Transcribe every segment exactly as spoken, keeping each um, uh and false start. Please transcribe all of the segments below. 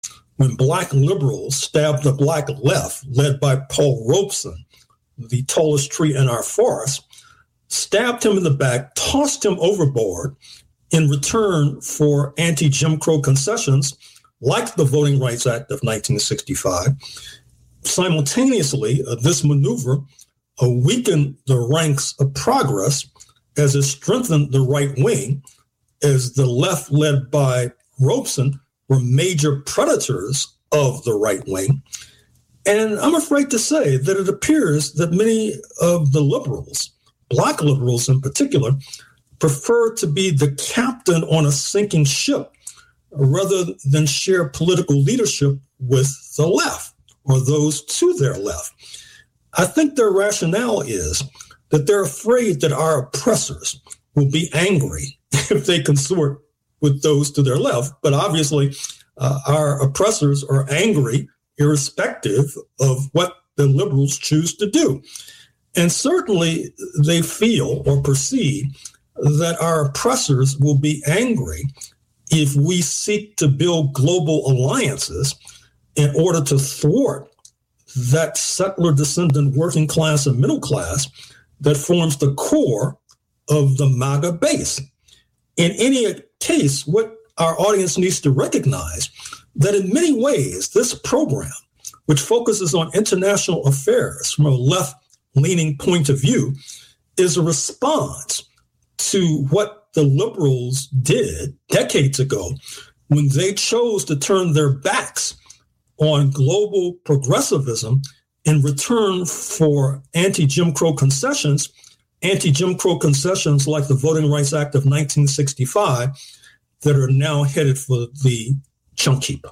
when black liberals stabbed the black left, led by Paul Robeson, the tallest tree in our forest, stabbed him in the back, tossed him overboard in return for anti-Jim Crow concessions like the Voting Rights Act of nineteen sixty-five. Simultaneously, uh, this maneuver uh, weakened the ranks of progress as it strengthened the right wing, as the left led by Robeson were major predators of the right wing. And I'm afraid to say that it appears that many of the liberals, black liberals in particular, prefer to be the captain on a sinking ship rather than share political leadership with the left or those to their left. I think their rationale is that they're afraid that our oppressors will be angry if they consort with those to their left. But obviously, uh, our oppressors are angry irrespective of what the liberals choose to do. And certainly they feel or perceive that our oppressors will be angry if we seek to build global alliances in order to thwart that settler descendant working class and middle class that forms the core of the MAGA base. In any case, what our audience needs to recognize that in many ways, this program, which focuses on international affairs from a left-leaning point of view, is a response to what the liberals did decades ago when they chose to turn their backs on global progressivism in return for anti-Jim Crow concessions, anti-Jim Crow concessions like the Voting Rights Act of nineteen sixty-five that are now headed for the chunk heap.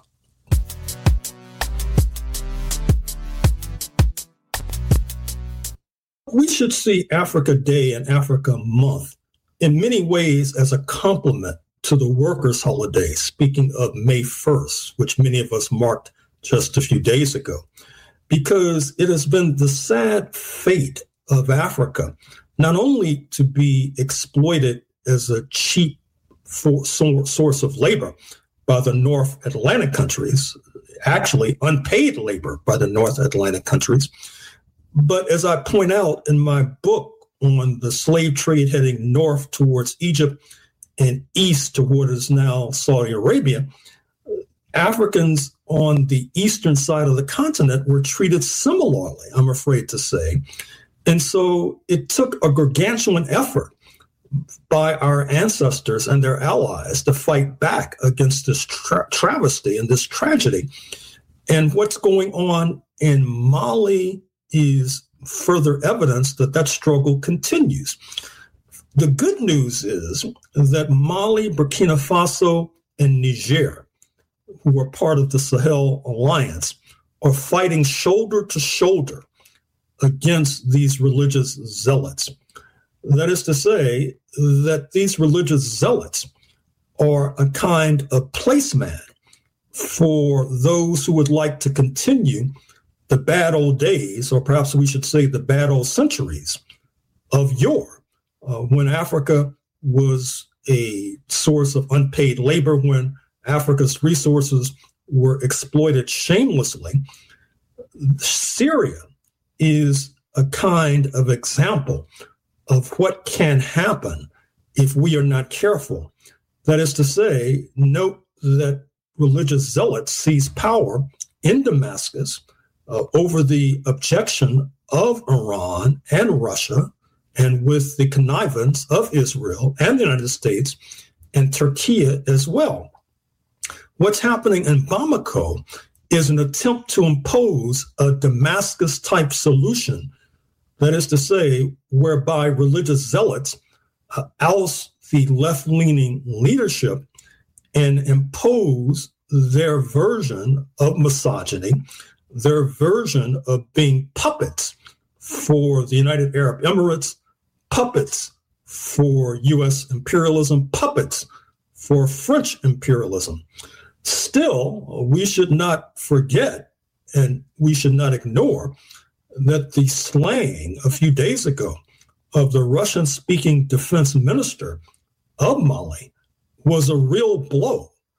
We should see Africa Day and Africa Month in many ways as a complement to the workers' holiday, speaking of May first, which many of us marked just a few days ago, because it has been the sad fate of Africa not only to be exploited as a cheap for, so, source of labor by the North Atlantic countries, actually unpaid labor by the North Atlantic countries, but as I point out in my book on the slave trade heading north towards Egypt and east to what is now Saudi Arabia, Africans on the eastern side of the continent were treated similarly, I'm afraid to say. And so it took a gargantuan effort by our ancestors and their allies to fight back against this tra- travesty and this tragedy. And what's going on in Mali is further evidence that that struggle continues. The good news is that Mali, Burkina Faso, and Niger, who are part of the Sahel Alliance, are fighting shoulder to shoulder against these religious zealots. That is to say that these religious zealots are a kind of placemat for those who would like to continue the bad old days, or perhaps we should say the bad old centuries of yore, uh, when Africa was a source of unpaid labor, when Africa's resources were exploited shamelessly. Syria is a kind of example of what can happen if we are not careful. That is to say, note that religious zealots seized power in Damascus uh, over the objection of Iran and Russia, and with the connivance of Israel and the United States and Turkey as well. What's happening in Bamako is an attempt to impose a Damascus-type solution, that is to say, whereby religious zealots uh, oust the left-leaning leadership and impose their version of misogyny, their version of being puppets for the United Arab Emirates, puppets for U S imperialism, puppets for French imperialism. Still, we should not forget, and we should not ignore, that the slaying a few days ago of the Russian-speaking defense minister of Mali was a real blow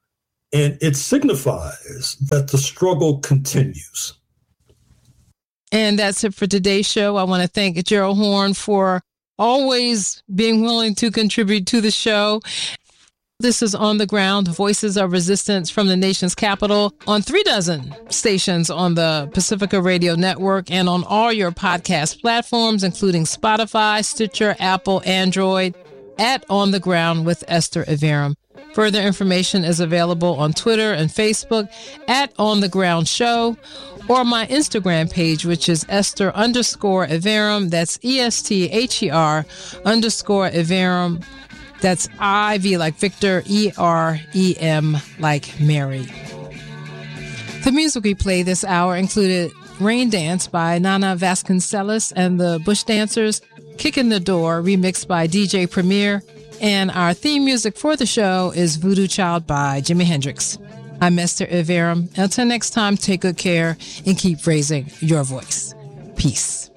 and it signifies that the struggle continues. And that's it for today's show. I want to thank Gerald Horne for always being willing to contribute to the show. This is On the Ground, Voices of Resistance from the nation's capital, on three dozen stations on the Pacifica Radio Network and on all your podcast platforms, including Spotify, Stitcher, Apple, Android, at On the Ground with Esther Iverem. Further information is available on Twitter and Facebook at On the Ground Show, or my Instagram page, which is Esther underscore Iverem. That's E S T H E R underscore Iverem. That's I V like Victor, E R E M like Mary. The music we played this hour included Rain Dance by Nana Vasconcelos and the Bush Dancers, Kick in the Door, remixed by D J Premier, and our theme music for the show is Voodoo Child by Jimi Hendrix. I'm Esther Iverem. Until next time, take good care and keep raising your voice. Peace.